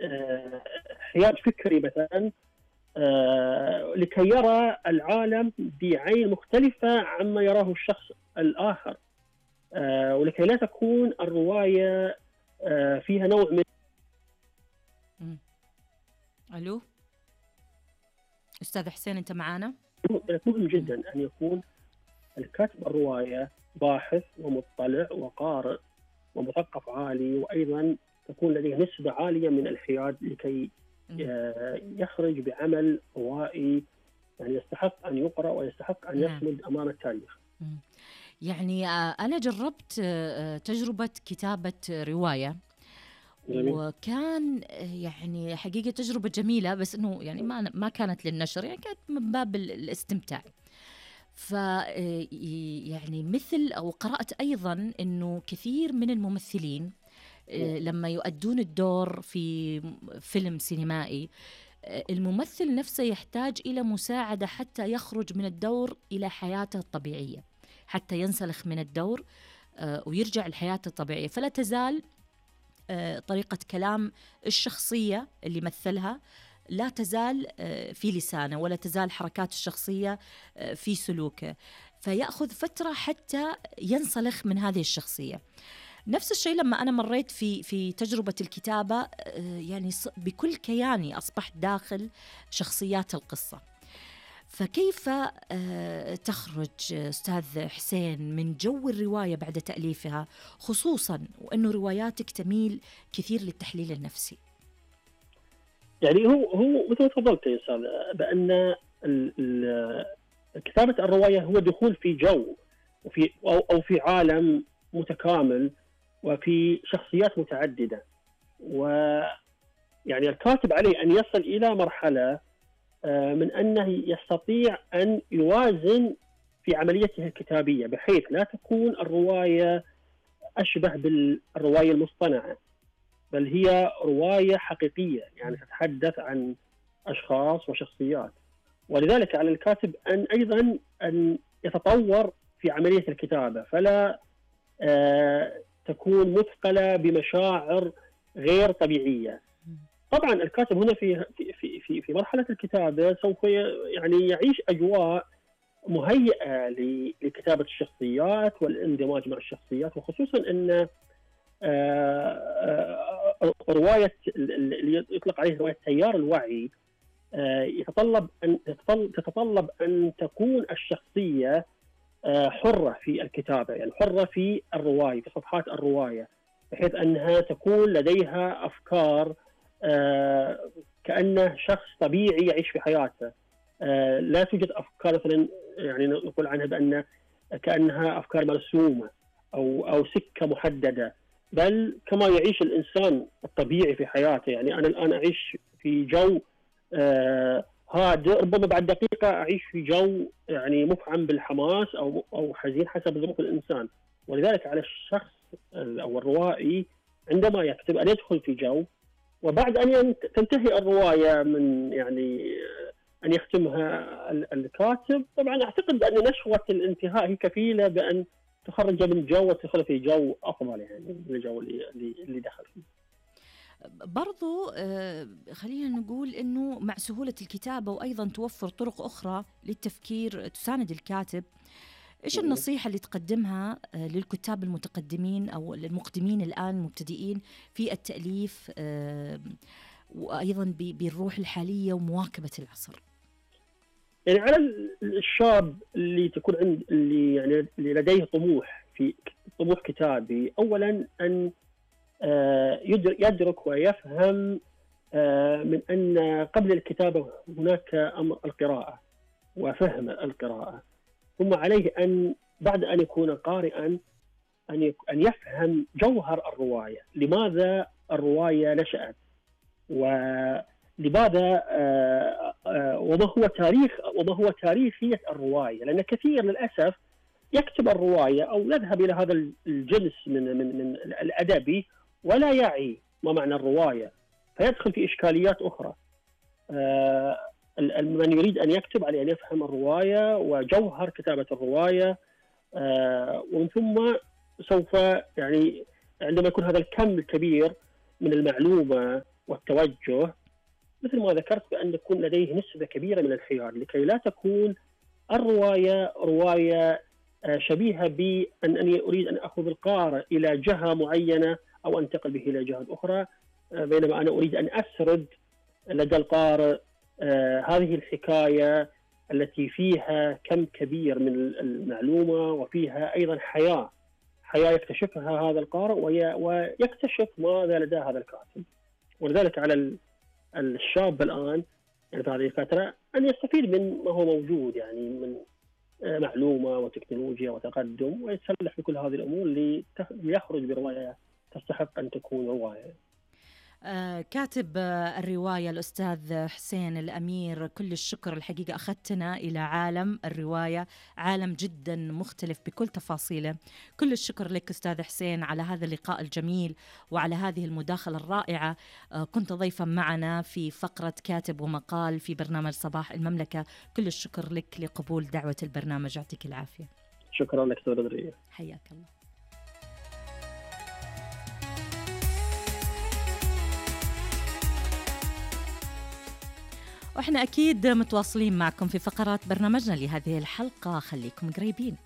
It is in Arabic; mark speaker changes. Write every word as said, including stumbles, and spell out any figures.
Speaker 1: آه، حياد فكري مثلا، آه، لكي يرى العالم بعين مختلفة عما يراه الشخص الآخر، آه، ولكي لا تكون الرواية آه، فيها نوع من
Speaker 2: مم. الو استاذ حسين، انت معانا؟
Speaker 1: مهم
Speaker 2: مم.
Speaker 1: جدا أن يكون الكاتب الرواية باحث ومطلع وقارئ ومثقف عالي، وأيضا تكون لديه نسبة عالية من الحياد لكي
Speaker 2: مم.
Speaker 1: آه، يخرج بعمل روائي يعني يستحق أن يقرأ ويستحق أن
Speaker 2: نعم.
Speaker 1: يصمد أمام التاريخ.
Speaker 2: مم. يعني آه، أنا جربت آه، تجربة كتابة رواية،
Speaker 1: جميل.
Speaker 2: وكان آه، يعني حقيقة تجربة جميلة، بس إنه يعني ما ما كانت للنشر، يعني كانت من باب ال- الاستمتاع. ف آه، ي- يعني مثل أو قرأت أيضا إنه كثير من الممثلين آه، لما يؤدون الدور في م- فيلم سينمائي، آه، الممثل نفسه يحتاج إلى مساعدة حتى يخرج من الدور إلى حياته الطبيعية، حتى ينسلخ من الدور آه، ويرجع لحياته الطبيعية. فلا تزال آه، طريقة كلام الشخصية اللي مثلها لا تزال آه، في لسانه، ولا تزال حركات الشخصية آه، في سلوكه، فيأخذ فترة حتى ينسلخ من هذه الشخصية. نفس الشيء لما أنا مريت في في تجربة الكتابة، آه، يعني ص- بكل كياني أصبحت داخل شخصيات القصة. فكيف آه، تخرج آه، أستاذ حسين من جو الرواية بعد تأليفها، خصوصا وأنه رواياتك تميل كثير للتحليل النفسي؟
Speaker 1: يعني هو هو مثل ما تفضلت يا استاذ بان ال- ال- كتابه الروايه هو دخول في جو وفي او او في عالم متكامل وفي شخصيات متعدده، ويعني الكاتب عليه ان يصل الى مرحله آه، من انه يستطيع ان يوازن في عمليته الكتابيه، بحيث لا تكون الروايه اشبه بالروايه المصطنعه، بل هي روايه حقيقيه يعني تتحدث عن اشخاص وشخصيات. ولذلك على الكاتب ان ايضا ان يتطور في عمليه الكتابه، فلا آه تكون مثقله بمشاعر غير طبيعيه. طبعا الكاتب هنا في في في في مرحله الكتابه سوف يعني يعيش اجواء مهيئه لكتابه الشخصيات والاندماج مع الشخصيات، وخصوصا ان آه، آه، روايه اللي يطلق عليه روايه تيار الوعي آه، يتطلب ان تتطلب ان تكون الشخصيه آه، حره في الكتابه، يعني حره في الروايه في صفحات الروايه، بحيث انها تكون لديها افكار آه، كانه شخص طبيعي يعيش في حياته. آه، لا توجد افكار مثلا يعني نقول عنها بان كانها افكار مرسومه او او سكه محدده، بل كما يعيش الانسان الطبيعي في حياته. يعني انا الان اعيش في جو آه هادئ، ربما بعد دقيقه اعيش في جو يعني مفعم بالحماس او او حزين حسب ظروف الانسان. ولذلك على الشخص او الروائي عندما يكتب ان يدخل في جو، وبعد ان تنتهي الروايه من يعني ان يختمها الكاتب، طبعا اعتقد ان نشوه الانتهاء هي كفيله بان تخرج من الجو وتدخل في جو افضل يعني من الجو اللي اللي دخل فيه.
Speaker 2: برضو آه، خلينا نقول أنه مع سهولة الكتابة وأيضا توفر طرق أخرى للتفكير تساند الكاتب، إيش النصيحة اللي تقدمها آه، للكتاب المتقدمين أو المقدمين الآن مبتدئين في التأليف، آه، وأيضا بالروح الحالية ومواكبة العصر؟
Speaker 1: يعني على الشاب اللي تكون عند اللي يعني اللي لديه طموح في طموح كتابي، اولا ان يدرك ويفهم من ان قبل الكتابه هناك امر القراءه وفهم القراءه، ثم عليه ان بعد ان يكون قارئا ان ان يفهم جوهر الروايه، لماذا الروايه نشأت، ولماذا وما هو تاريخ وما هو تاريخية الرواية. لأن كثير للأسف يكتب الرواية أو يذهب إلى هذا الجنس من من من الأدبي ولا يعي ما معنى الرواية، فيدخل في إشكاليات أخرى. من يريد أن يكتب عليه أن يفهم الرواية وجوهر كتابة الرواية، ومن ثم سوف يعني عندما يكون هذا الكم الكبير من المعلومة والتوجه، مثل ما ذكرت بأن يكون لديه نسبة كبيرة من الخيار، لكي لا تكون الرواية رواية شبيهة بأن أني أريد أن أخذ القارئ إلى جهة معينة أو أنتقل به إلى جهة أخرى، بينما أنا أريد أن أسرد لدى القارئ هذه الحكاية التي فيها كم كبير من المعلومة، وفيها أيضا حياة حياة يكتشفها هذا القارئ ويكتشف ماذا لدى هذا الكاتب. ولذلك على الشاب الآن يعني في هذه الفترة أن يستفيد من ما هو موجود، يعني من معلومة وتكنولوجيا وتقدم، ويتسلح بكل هذه الأمور ليخرج برواية تستحق أن تكون رواية.
Speaker 2: آه كاتب آه الرواية الأستاذ حسين الأمير، كل الشكر. الحقيقة أخذتنا إلى عالم الرواية، عالم جدا مختلف بكل تفاصيله. كل الشكر لك أستاذ حسين على هذا اللقاء الجميل وعلى هذه المداخلة الرائعة. آه كنت ضيفا معنا في فقرة كاتب ومقال في برنامج صباح المملكة. كل الشكر لك لقبول دعوة البرنامج، يعطيك العافية.
Speaker 1: شكرا لك أستاذ بدرية،
Speaker 2: حياك الله. وإحنا أكيد متواصلين معكم في فقرات برنامجنا لهذه الحلقة، خليكم قريبين.